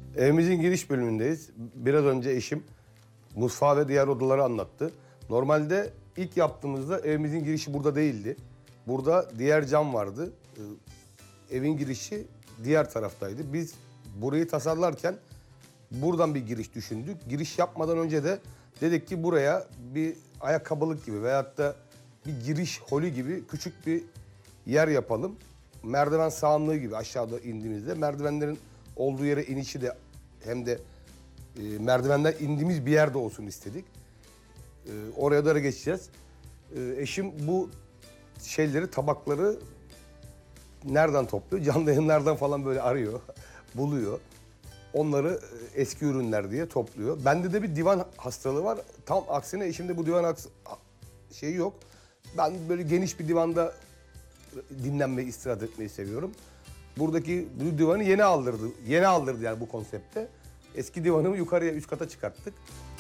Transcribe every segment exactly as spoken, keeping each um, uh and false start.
Evimizin giriş bölümündeyiz. Biraz önce eşim mutfağı ve diğer odaları anlattı. Normalde ilk yaptığımızda evimizin girişi burada değildi. Burada diğer cam vardı. Ee, Evin girişi diğer taraftaydı. Biz burayı tasarlarken buradan bir giriş düşündük. Giriş yapmadan önce de dedik ki buraya bir ayakkabılık gibi veyahut da bir giriş holü gibi küçük bir yer yapalım. Merdiven sağanlığı gibi aşağıda indiğimizde merdivenlerin olduğu yere inişi de hem de e, merdivenden indiğimiz bir yerde olsun istedik. E, oraya da geçeceğiz. E, eşim bu şeyleri, tabakları nereden topluyor? Canlı yayınlardan falan böyle arıyor, buluyor. Onları eski ürünler diye topluyor. Bende de bir divan hastalığı var. Tam aksine eşimde bu divan aks şeyi yok. Ben böyle geniş bir divanda dinlenmeyi, istirahat etmeyi seviyorum. Buradaki bu divanı yeni aldırdı. Yeni aldırdı yani bu konsepte. Eski divanımı yukarıya, üst kata çıkarttık.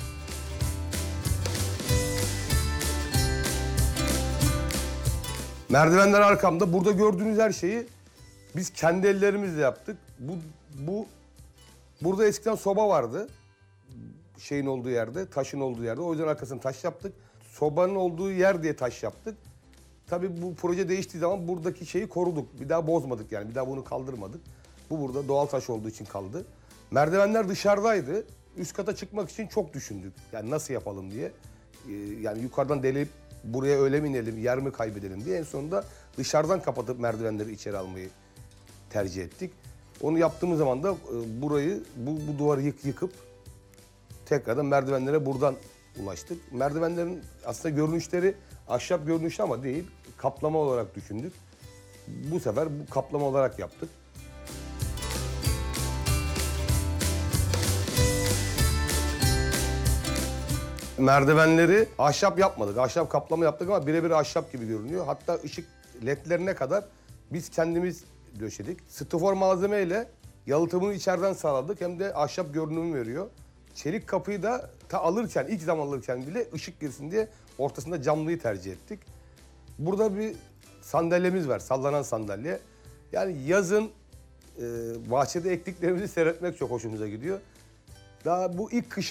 Merdivenler arkamda. Burada gördüğünüz her şeyi biz kendi ellerimizle yaptık. Bu bu burada eskiden soba vardı. Şeyin olduğu yerde, taşın olduğu yerde. O yüzden arkasını taş yaptık. Sobanın olduğu yer diye taş yaptık. Tabii bu proje değiştiği zaman buradaki şeyi koruduk. Bir daha bozmadık yani. Bir daha bunu kaldırmadık. Bu burada doğal taş olduğu için kaldı. Merdivenler dışarıdaydı. Üst kata çıkmak için çok düşündük. Yani nasıl yapalım diye. Ee, yani yukarıdan delip buraya öyle mi inelim, yer mi kaybedelim diye en sonunda dışarıdan kapatıp merdivenleri içeri almayı tercih ettik. Onu yaptığımız zaman da e, burayı, bu, bu duvarı yık, yıkıp tekrardan merdivenlere buradan ulaştık. Merdivenlerin aslında görünüşleri ahşap görünüşlü ama değil, kaplama olarak düşündük. Bu sefer bu kaplama olarak yaptık. Merdivenleri ahşap yapmadık. Ahşap kaplama yaptık ama birebir ahşap gibi görünüyor. Hatta ışık ledlerine kadar biz kendimiz döşedik. Strafor malzemeyle yalıtımını içeriden sağladık. Hem de ahşap görünümü veriyor. Çelik kapıyı da ta alırken, ilk zaman alırken bile ışık girsin diye ortasında camlıyı tercih ettik. Burada bir sandalyemiz var, sallanan sandalye. Yani yazın e, bahçede ektiklerimizi seyretmek çok hoşumuza gidiyor. Daha bu ilk kış